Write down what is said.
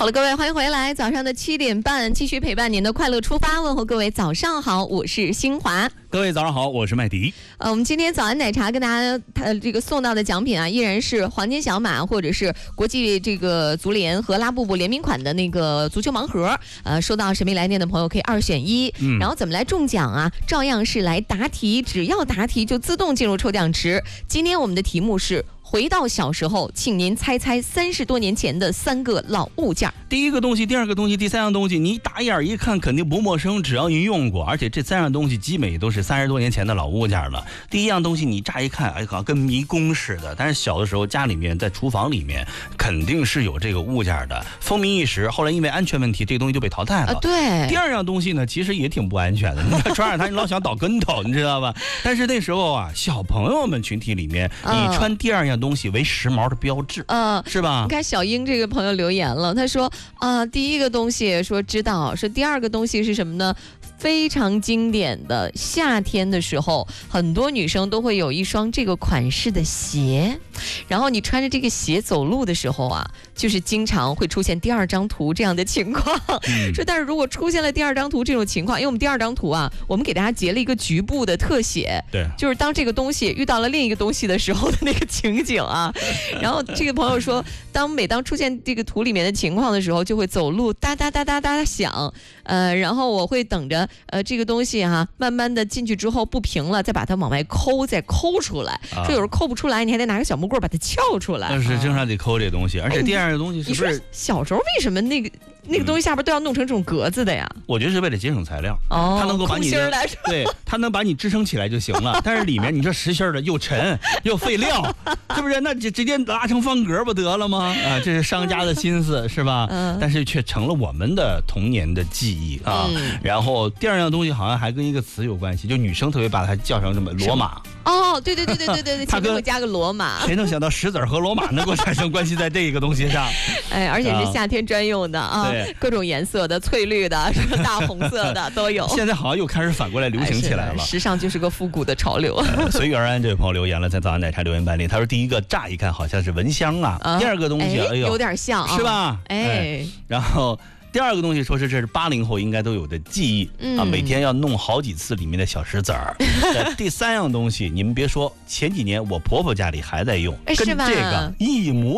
好了，各位，欢迎回来。早上的7点半，继续陪伴您的快乐出发。问候各位，早上好，我是新华。 各位早上好，我是麦迪。 我们今天早安奶茶跟大家这个送到的奖品啊，依然是黄金小马或者是国际这个足联和拉布布联名款的那个足球盲盒。收到神秘来电的朋友可以2选1。然后怎么来中奖啊？照样是来答题，只要答题就自动进入抽奖池。今天我们的题目是回到小时候，请您猜猜30多年前的3个老物件。 第一个东西，第二个东西，第三样东西，你打眼一看肯定不陌生，只要您用过，而且这3样东西基本也都是30多年前的老物件了。第一样东西你乍一看，哎，好像跟迷宫似的，但是小的时候家里面在厨房里面肯定是有这个物件的，风靡一时。后来因为安全问题，这个东西就被淘汰了。 对。 第二样东西呢，其实也挺不安全的，你穿上它，你老想倒跟头，你知道吧？但是那时候啊，小朋友们群体里面，以穿第二样东西为时髦的标志，是吧？ 你看小英这个朋友留言了，他说第一个东西说知道，说第二个东西是什么呢？非常经典的，夏天的时候，很多女生都会有一双这个款式的鞋，然后你穿着这个鞋走路的时候啊，就是经常会出现第二张图这样的情况。说但是如果出现了第二张图这种情况，因为我们第二张图啊，我们给大家截了一个局部的特写，对，就是当这个东西遇到了另一个东西的时候的那个情景啊。然后这个朋友说，每当出现这个图里面的情况的时候，就会走路哒哒哒哒哒响，然后我会等着这个东西慢慢的进去之后不平了，再把它往外抠，再抠出来。说有时候抠不出来，你还得拿个小木棍把它撬出来。 但是经常得抠这东西，而且第二个东西是不是？ 你说小时候为什么那个东西下边都要弄成这种格子的呀？ 我觉得是为了节省材料，它能够把你对，它能把你支撑起来就行了。但是里面你说实心的又沉又费料，是不是？那直接拉成方格不得了吗？这是商家的心思，是吧？但是却成了我们的童年的记忆啊。然后第二样东西好像还跟一个词有关系，就女生特别把它叫成什么罗马。 对，前面会加个罗马。 谁能想到石子和罗马能够产生关系在这个东西上？ 而且是夏天专用的啊。对，各种颜色的，翠绿的，什么大红色的都有。现在好像又开始反过来流行起来了。 时尚就是个复古的潮流。 随遇而安这位朋友留言了，在早安奶茶留言板里，他说第一个乍一看好像是蚊香啊，第二个东西哎呦有点像是吧？然后第二个东西说是这是80后应该都有的记忆每天要弄好几次里面的小石子儿。第三样东西你们别说，前几年我婆婆家里还在用，跟这个一模